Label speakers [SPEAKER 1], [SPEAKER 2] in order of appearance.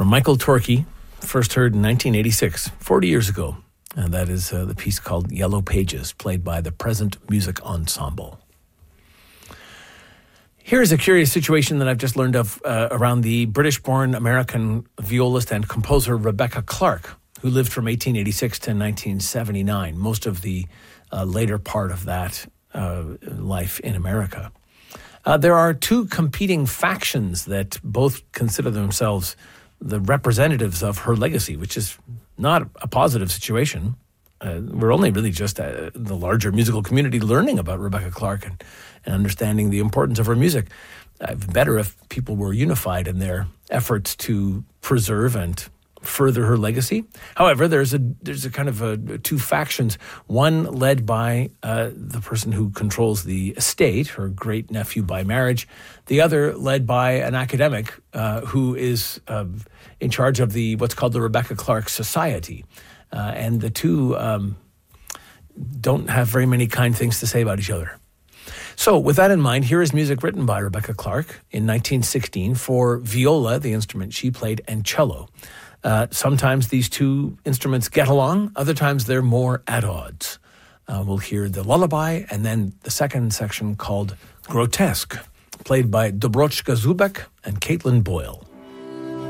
[SPEAKER 1] from Michael Torkey, first heard in 1986, 40 years ago. And that is the piece called Yellow Pages, played by the Present Music Ensemble. Here is a curious situation that I've just learned of around the British-born American violist and composer Rebecca Clark, who lived from 1886 to 1979, most of the later part of that life in America. There are two competing factions that both consider themselves the representatives of her legacy, which is not a positive situation. We're only really just the larger musical community learning about Rebecca Clark and understanding the importance of her music. Better if people were unified in their efforts to preserve and further her legacy. However, there's a kind of two factions, one led by the person who controls the estate, her great nephew by marriage, the other led by an academic who is in charge of what's called the Rebecca Clark Society. And the two don't have very many kind things to say about each other. So with that in mind, here is music written by Rebecca Clark in 1916 for viola, the instrument she played, and cello. Sometimes these two instruments get along, other times they're more at odds. We'll hear the lullaby and then the second section called Grotesque, played by Dobrochka Zubek and Caitlin Boyle.